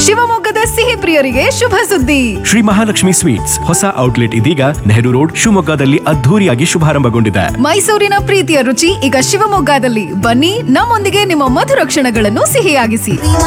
ಶಿವಮೊಗ್ಗದ ಸಿಹಿ ಪ್ರಿಯರಿಗೆ ಶುಭ ಸುದ್ದಿ. ಶ್ರೀ ಮಹಾಲಕ್ಷ್ಮಿ ಸ್ವೀಟ್ಸ್ ಹೊಸ ಔಟ್ಲೆಟ್ ಇದೀಗ ನೆಹರು ರೋಡ್ ಶಿವಮೊಗ್ಗದಲ್ಲಿ ಅದ್ಧೂರಿಯಾಗಿ ಶುಭಾರಂಭಗೊಂಡಿದೆ. ಮೈಸೂರಿನ ಪ್ರೀತಿಯ ರುಚಿ ಈಗ ಶಿವಮೊಗ್ಗದಲ್ಲಿ. ಬನ್ನಿ, ನಮ್ಮೊಂದಿಗೆ ನಿಮ್ಮ ಮಧುರ ಕ್ಷಣಗಳನ್ನು ಸಿಹಿಯಾಗಿಸಿ.